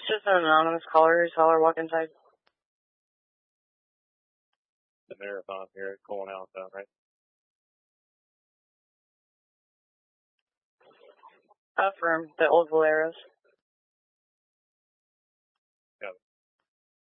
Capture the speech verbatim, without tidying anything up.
just an anonymous caller. Who's holler walk inside? The marathon here at Cole and Allentown, right? Affirm, the old Valeros.